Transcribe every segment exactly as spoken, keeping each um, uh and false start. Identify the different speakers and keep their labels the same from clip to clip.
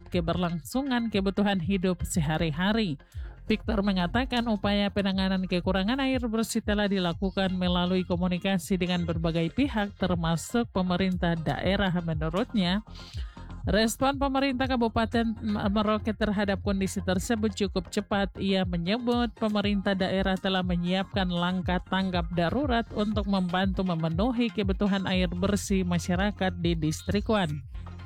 Speaker 1: keberlangsungan kebutuhan hidup sehari-hari. Victor mengatakan upaya penanganan kekurangan air bersih telah dilakukan melalui komunikasi dengan berbagai pihak termasuk pemerintah daerah. Menurutnya, respon pemerintah Kabupaten Merauke terhadap kondisi tersebut cukup cepat. Ia menyebut pemerintah daerah telah menyiapkan langkah tanggap darurat untuk membantu memenuhi kebutuhan air bersih masyarakat di Distrik One.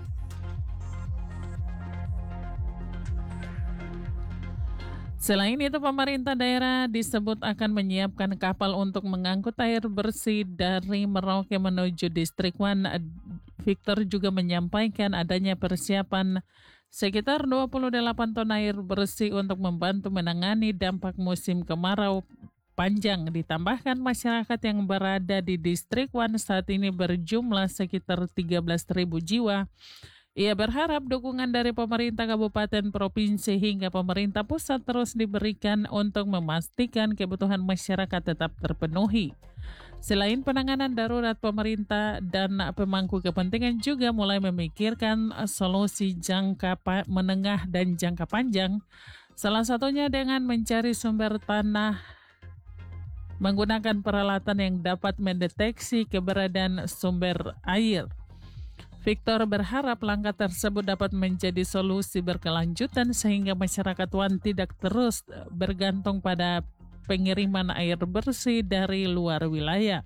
Speaker 1: Selain itu, pemerintah daerah disebut akan menyiapkan kapal untuk mengangkut air bersih dari Merauke menuju Distrik One. Victor juga menyampaikan adanya persiapan sekitar dua puluh delapan ton air bersih untuk membantu menangani dampak musim kemarau panjang. Ditambahkan masyarakat yang berada di Distrik One saat ini berjumlah sekitar tiga belas ribu jiwa. Ia berharap dukungan dari pemerintah kabupaten, provinsi, hingga pemerintah pusat terus diberikan untuk memastikan kebutuhan masyarakat tetap terpenuhi. Selain penanganan darurat, pemerintah dan pemangku kepentingan juga mulai memikirkan solusi jangka menengah dan jangka panjang, salah satunya dengan mencari sumber tanah menggunakan peralatan yang dapat mendeteksi keberadaan sumber air. Victor berharap langkah tersebut dapat menjadi solusi berkelanjutan sehingga masyarakat Wan tidak terus bergantung pada pengiriman air bersih dari luar wilayah.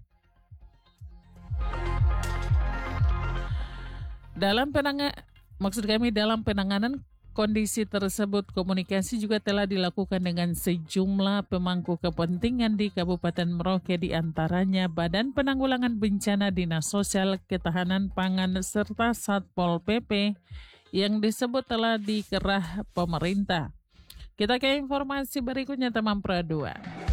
Speaker 1: Dalam penanganan, maksud kami dalam penanganan kondisi tersebut, komunikasi juga telah dilakukan dengan sejumlah pemangku kepentingan di Kabupaten Merauke, di antaranya Badan Penanggulangan Bencana, Dinas Sosial, Ketahanan Pangan, serta Satpol P P yang disebut telah dikerah pemerintah. Kita ke informasi berikutnya, teman Pro dua.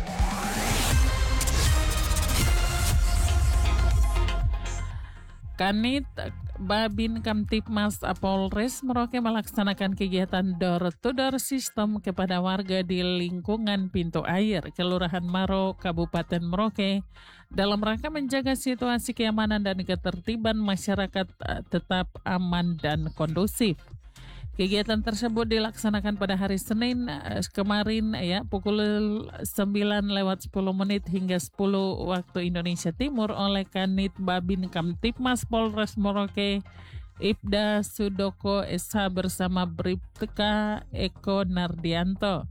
Speaker 1: Kanit Babin Kamtipmas Polres Merauke melaksanakan kegiatan door-to-door sistem kepada warga di lingkungan Pintu Air, Kelurahan Maro, Kabupaten Merauke, dalam rangka menjaga situasi keamanan dan ketertiban masyarakat tetap aman dan kondusif. Kegiatan tersebut dilaksanakan pada hari Senin kemarin ya pukul sembilan lewat sepuluh menit hingga sepuluh waktu Indonesia Timur oleh Kanit Babin Kamtipmas Polres Merauke Ibda Sudoko S H bersama Bribka Eko Nardianto.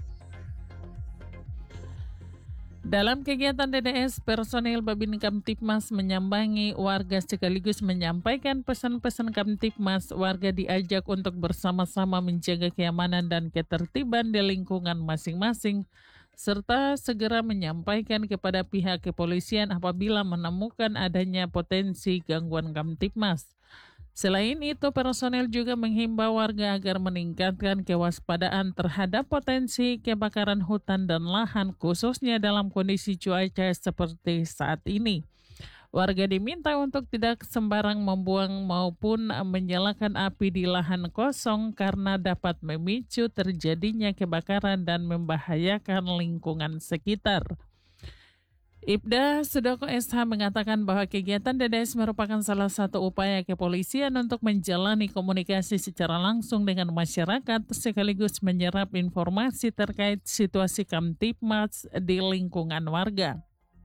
Speaker 1: Dalam kegiatan D D S, personil Babin Kamtipmas menyambangi warga sekaligus menyampaikan pesan-pesan Kamtipmas. Warga diajak untuk bersama-sama menjaga keamanan dan ketertiban di lingkungan masing-masing, serta segera menyampaikan kepada pihak kepolisian apabila menemukan adanya potensi gangguan Kamtipmas. Selain itu, personel juga menghimbau warga agar meningkatkan kewaspadaan terhadap potensi kebakaran hutan dan lahan, khususnya dalam kondisi cuaca seperti saat ini. Warga diminta untuk tidak sembarang membuang maupun menyalakan api di lahan kosong karena dapat memicu terjadinya kebakaran dan membahayakan lingkungan sekitar. Ibda Sudoko S H mengatakan bahwa kegiatan D D S merupakan salah satu upaya kepolisian untuk menjalani komunikasi secara langsung dengan masyarakat sekaligus menyerap informasi terkait situasi Kamtipmas di lingkungan warga.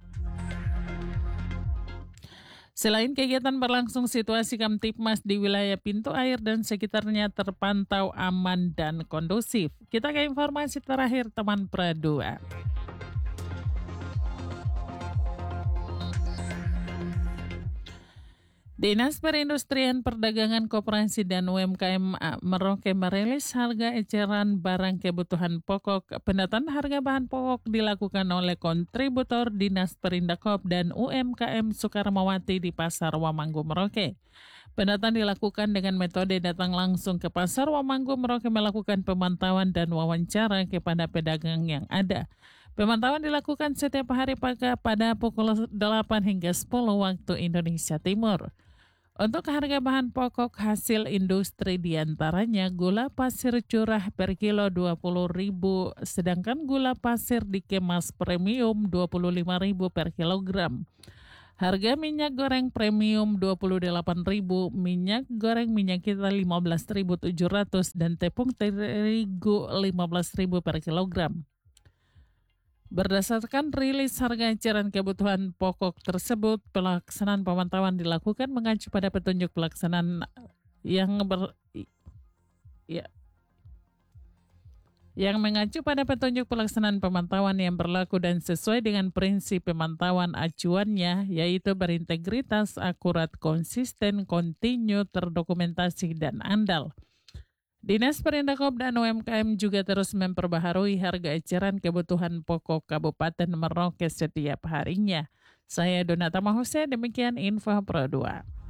Speaker 1: Selain kegiatan berlangsung, situasi Kamtipmas di wilayah Pintu Air dan sekitarnya terpantau aman dan kondusif. Kita ke informasi terakhir, teman Pro dua. Dinas Perindustrian, Perdagangan, Koperasi dan U M K M Merauke merilis harga eceran barang kebutuhan pokok. Pendataan harga bahan pokok dilakukan oleh kontributor Dinas Perindakop dan U M K M Soekarmawati di Pasar Wamanggu Merauke. Pendataan dilakukan dengan metode datang langsung ke Pasar Wamanggu Merauke, melakukan pemantauan dan wawancara kepada pedagang yang ada. Pemantauan dilakukan setiap hari pada pukul delapan hingga sepuluh waktu Indonesia Timur. Untuk harga bahan pokok hasil industri diantaranya gula pasir curah per kilo dua puluh ribu rupiah, sedangkan gula pasir dikemas premium dua puluh lima ribu rupiah per kilogram. Harga minyak goreng premium dua puluh delapan ribu rupiah, minyak goreng minyak kita lima belas ribu tujuh ratus rupiah, dan tepung terigu lima belas ribu rupiah per kilogram. Berdasarkan rilis harga eceran kebutuhan pokok tersebut, pelaksanaan pemantauan dilakukan mengacu pada petunjuk pelaksanaan yang ber ya, yang mengacu pada petunjuk pelaksanaan pemantauan yang berlaku dan sesuai dengan prinsip pemantauan acuannya, yaitu berintegritas, akurat, konsisten, kontinu, terdokumentasi, dan andal. Dinas Perindakop dan U M K M juga terus memperbaharui harga eceran kebutuhan pokok Kabupaten Merauke setiap harinya. Saya Donata Mahuse, demikian info Pro dua.